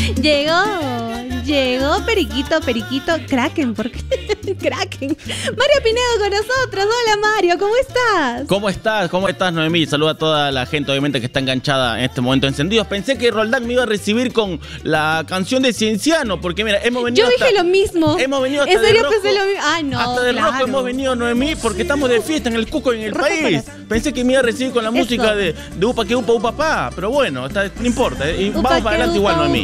Llegó Periquito, Kraken, ¿por qué? Kraken. Mario Pinedo con nosotros. Hola Mario, ¿cómo estás? ¿Cómo estás, Noemí? Saluda a toda la gente, obviamente, que está enganchada en este momento encendidos. Pensé que Roldán me iba a recibir con la canción de Cienciano, porque mira, hemos venido. Yo dije lo mismo. Hemos venido hasta ¿En serio de Rocco, pensé lo mismo? Ah, no. Hasta de claro. Rocco hemos venido, Noemí, porque estamos de fiesta en el Cusco y en el Rocco país. Pensé que me iba a recibir con la música de Upa que Upa Upa Pa, pero bueno, no importa. Y vamos para adelante igual, Noemí.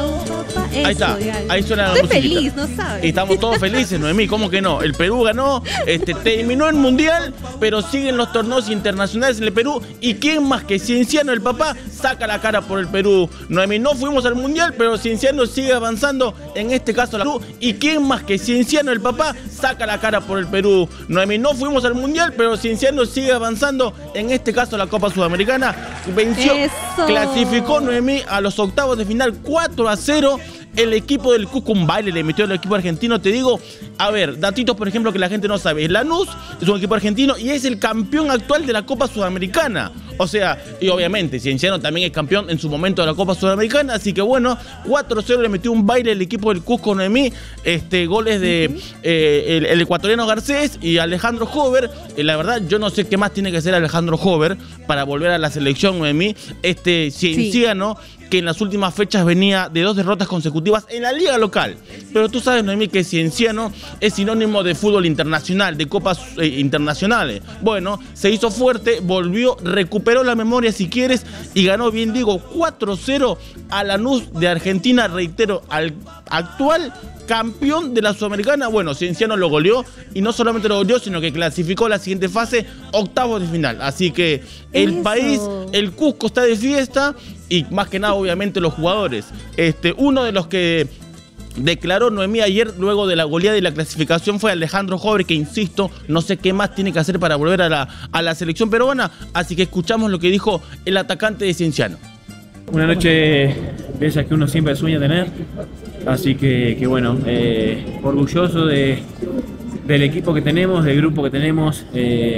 Ahí está, ahí suena la musiquita. Estoy feliz, ¿no sabes? Y estamos todos felices, Noemí, ¿cómo que no? El Perú ganó, terminó el Mundial, pero siguen los torneos internacionales en el Perú. ¿Y quién más que Cienciano, el papá, saca la cara por el Perú? Noemí, no fuimos al Mundial, pero Cienciano sigue avanzando, en este caso la Perú. ¿Y quién más que Cienciano, el papá, saca la cara por el Perú? Noemí, no fuimos al Mundial, pero Cienciano sigue avanzando, en este caso la Copa Sudamericana. Venció, clasificó, Noemí, a los octavos de final 4-0. El equipo del Cusco, un baile le metió al equipo argentino. Te digo, a ver, datitos, por ejemplo, que la gente no sabe. Lanús es un equipo argentino y es el campeón actual de la Copa Sudamericana. O sea, y obviamente Cienciano también es campeón en su momento de la Copa Sudamericana. Así que bueno, 4-0 le metió un baile el equipo del Cusco, Noemí. Goles de el ecuatoriano Garcés y Alejandro Hover. La verdad, yo no sé qué más tiene que hacer Alejandro Hover para volver a la selección, Noemí. Cienciano, que en las últimas fechas venía de 2 derrotas consecutivas en la liga local. Pero tú sabes, Noemí, que Cienciano es sinónimo de fútbol internacional, de copas internacionales. Bueno, se hizo fuerte, volvió, recuperó la memoria, si quieres, y ganó, bien digo, 4-0 a Lanús de Argentina, reitero, al actual campeón de la Sudamericana. Bueno, Cienciano lo goleó, y no solamente lo goleó, sino que clasificó a la siguiente fase, octavos de final. Así que el país, el Cusco está de fiesta, y más que nada, obviamente, los jugadores. Uno de los que declaró, Noemí, ayer, luego de la goleada y la clasificación, fue Alejandro Hover, que insisto, no sé qué más tiene que hacer para volver a la selección peruana. Así que escuchamos lo que dijo el atacante de Cienciano. Una noche de esas que uno siempre sueña tener, así que bueno, orgulloso del equipo que tenemos, del grupo que tenemos.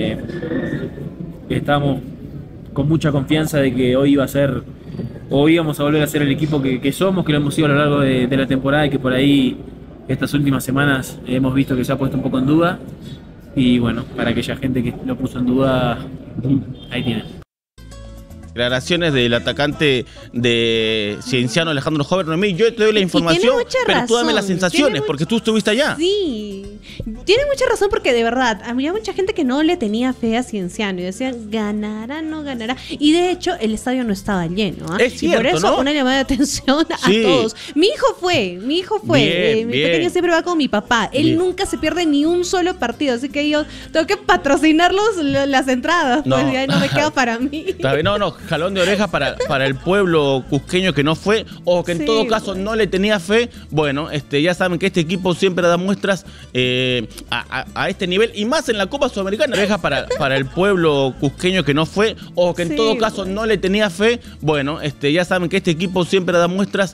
Estamos con mucha confianza de que hoy íbamos a volver a ser el equipo que somos, que lo hemos sido a lo largo de la temporada, y que por ahí estas últimas semanas hemos visto que se ha puesto un poco en duda. Y bueno, para aquella gente que lo puso en duda, ahí tienen. Declaraciones del atacante de Cienciano, Alejandro Hover. Noemí, yo te doy la información, pero tú dame las sensaciones, porque tú estuviste allá. Sí, tiene mucha razón, porque de verdad, había mucha gente que no le tenía fe a Cienciano y decían, ganará, no ganará. Y de hecho, el estadio no estaba lleno. Es cierto, y por eso, ¿no? Una llamada de atención a todos. Mi hijo fue. Bien, mi pequeño siempre va con mi papá. Él nunca se pierde ni un solo partido, así que yo tengo que patrocinarlos las entradas. No. Pues ya no me queda para mí. No, jalón de oreja para el pueblo cusqueño que no fue, o que en todo caso no le tenía fe. Bueno, ya saben que este equipo siempre da muestras a este nivel, y más en la Copa Sudamericana. Oreja para el pueblo cusqueño que no fue, o que en todo caso no le tenía fe. Bueno, ya saben que este equipo siempre da muestras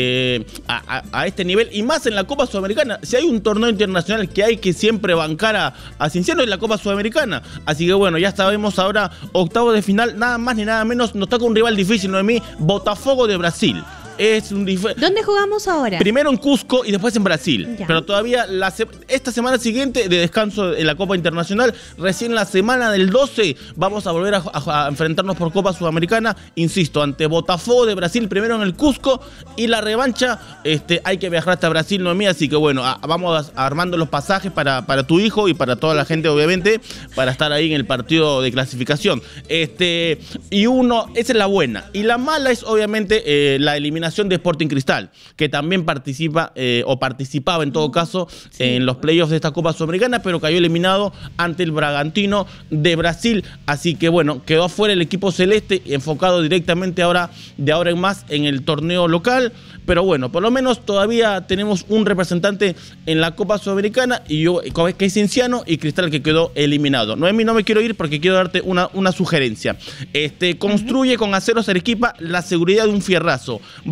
a este nivel, y más en la Copa Sudamericana. Si hay un torneo internacional que hay que siempre bancar a Cienciano, es la Copa Sudamericana. Así que bueno, ya sabemos ahora, octavos de final, nada más ni nada menos, nos toca un rival difícil, Noemí, Botafogo de Brasil. ¿Dónde jugamos ahora? Primero en Cusco y después en Brasil. Ya. Pero todavía esta semana siguiente de descanso en la Copa Internacional, recién la semana del 12 vamos a volver a enfrentarnos por Copa Sudamericana, insisto, ante Botafogo de Brasil, primero en el Cusco, y la revancha, hay que viajar hasta Brasil, Noemí, así que bueno, vamos armando los pasajes para tu hijo y para toda la gente, obviamente, para estar ahí en el partido de clasificación. Esa es la buena. Y la mala es, obviamente, la eliminación de Sporting Cristal, que también participaba en todo caso en los playoffs de esta Copa Sudamericana, pero cayó eliminado ante el Bragantino de Brasil. Así que bueno, quedó afuera el equipo celeste, enfocado directamente de ahora en más en el torneo local. Pero bueno, por lo menos todavía tenemos un representante en la Copa Sudamericana, y que es Cienciano, y Cristal, que quedó eliminado. Noemí, no me quiero ir porque quiero darte una sugerencia. Construye con Aceros Arequipa la seguridad de un fierrazo.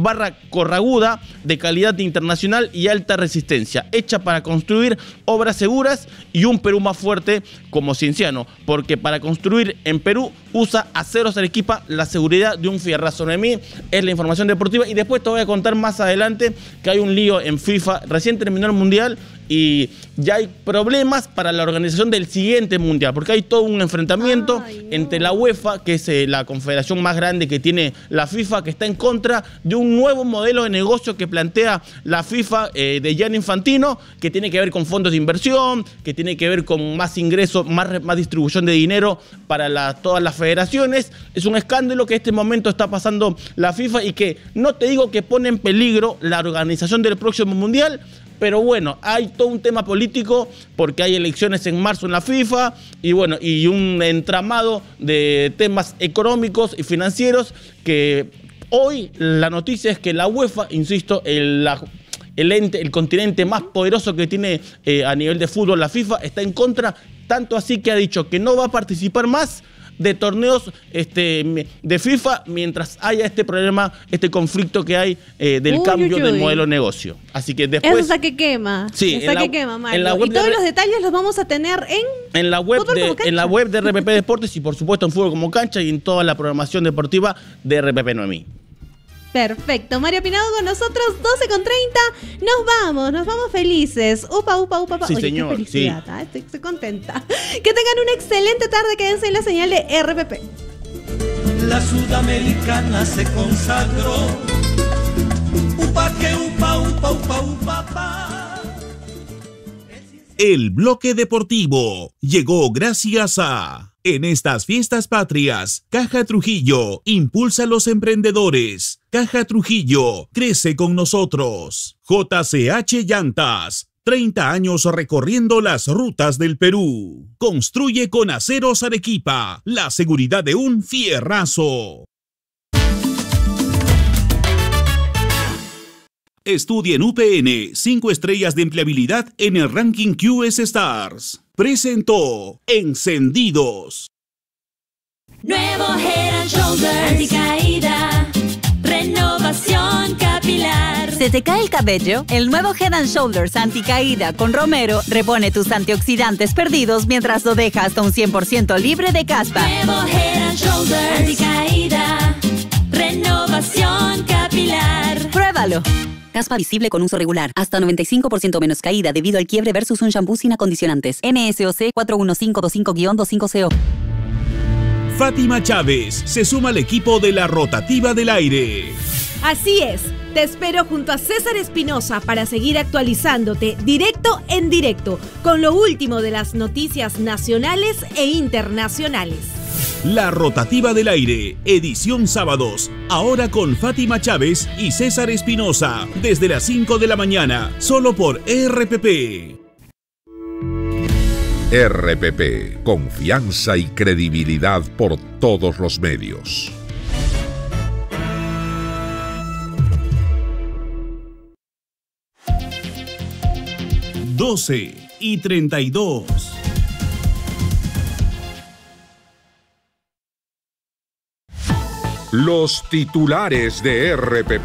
barra corraguda, de calidad internacional y alta resistencia, hecha para construir obras seguras y un Perú más fuerte como Cienciano, porque para construir en Perú usa Aceros Arequipa, la seguridad de un fierrazo. Noemí, es la información deportiva y después te voy a contar más adelante que hay un lío en FIFA, recién terminó el Mundial y ya hay problemas para la organización del siguiente Mundial, porque hay todo un enfrentamiento entre la UEFA, que es la confederación más grande que tiene la FIFA, que está en contra de un nuevo modelo de negocio que plantea la FIFA de Gianni Infantino, que tiene que ver con fondos de inversión, que tiene que ver con más ingresos, más distribución de dinero para todas las federaciones. Es un escándalo que en este momento está pasando la FIFA y que no te digo que pone en peligro la organización del próximo Mundial, pero bueno, hay todo un tema político porque hay elecciones en marzo en la FIFA y bueno, y un entramado de temas económicos y financieros que hoy la noticia es que la UEFA, insisto, el continente más poderoso que tiene a nivel de fútbol, la FIFA, está en contra, tanto así que ha dicho que no va a participar más de torneos de FIFA mientras haya este problema, este conflicto que hay del cambio del modelo de negocio. Así que después... Eso está que quema. Sí, está que quema, Mario. En la web y todos los detalles los vamos a tener en la web de RPP Deportes y por supuesto en Fútbol como Cancha y en toda la programación deportiva de RPP Noemí. Perfecto, Mario Pinado con nosotros, 12:30, nos vamos felices. Upa. Sí, oye, señor, qué felicidad, sí. Estoy contenta. Que tengan una excelente tarde, quédense en la señal de RPP. La sudamericana se consagró. Upa que upa, pa. El bloque deportivo llegó gracias a... En estas fiestas patrias, Caja Trujillo impulsa a los emprendedores. Caja Trujillo crece con nosotros. JCH Llantas, 30 años recorriendo las rutas del Perú. Construye con Aceros Arequipa, la seguridad de un fierrazo. Estudia en UPN 5 estrellas de empleabilidad en el ranking QS Stars. Presentó Encendidos. Nuevo Head and Shoulders anticaída, renovación capilar. ¿Se te cae el cabello? El nuevo Head and Shoulders anticaída con Romero repone tus antioxidantes perdidos mientras lo deja hasta un 100% libre de caspa. Nuevo Head and Shoulders anticaída, renovación capilar. Pruébalo. Caspa visible con uso regular. Hasta 95% menos caída debido al quiebre versus un shampoo sin acondicionantes. NSOC 41525-250CO. Fátima Chávez se suma al equipo de la Rotativa del Aire. Así es. Te espero junto a César Espinosa para seguir actualizándote directo en directo con lo último de las noticias nacionales e internacionales. La Rotativa del Aire, edición sábados, ahora con Fátima Chávez y César Espinosa, desde las 5 de la mañana, solo por RPP. RPP, confianza y credibilidad por todos los medios. (12:32). Los titulares de RPP.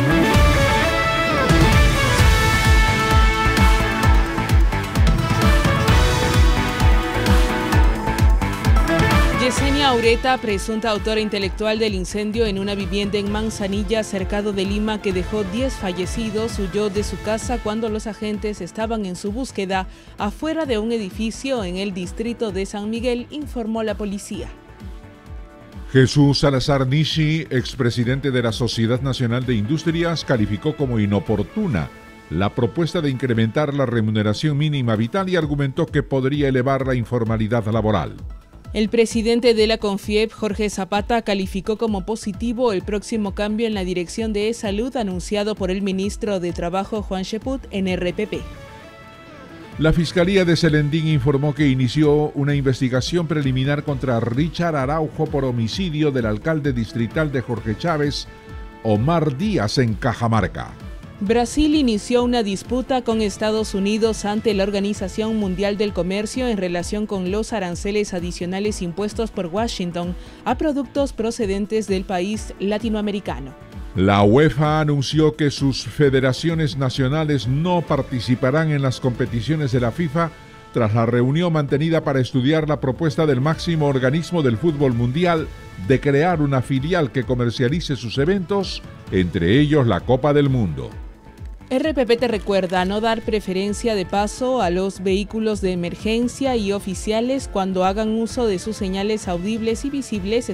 Yesenia Ureta, presunta autora intelectual del incendio en una vivienda en Manzanilla, cercado de Lima, que dejó 10 fallecidos, huyó de su casa cuando los agentes estaban en su búsqueda afuera de un edificio en el distrito de San Miguel, informó la policía. Jesús Salazar Nishi, expresidente de la Sociedad Nacional de Industrias, calificó como inoportuna la propuesta de incrementar la remuneración mínima vital y argumentó que podría elevar la informalidad laboral. El presidente de la CONFIEP, Jorge Zapata, calificó como positivo el próximo cambio en la Dirección de Salud anunciado por el ministro de Trabajo, Juan Cheput, en RPP. La Fiscalía de Celendín informó que inició una investigación preliminar contra Richard Araujo por homicidio del alcalde distrital de Jorge Chávez, Omar Díaz, en Cajamarca. Brasil inició una disputa con Estados Unidos ante la Organización Mundial del Comercio en relación con los aranceles adicionales impuestos por Washington a productos procedentes del país latinoamericano. La UEFA anunció que sus federaciones nacionales no participarán en las competiciones de la FIFA tras la reunión mantenida para estudiar la propuesta del máximo organismo del fútbol mundial de crear una filial que comercialice sus eventos, entre ellos la Copa del Mundo. RPP te recuerda no dar preferencia de paso a los vehículos de emergencia y oficiales cuando hagan uso de sus señales audibles y visibles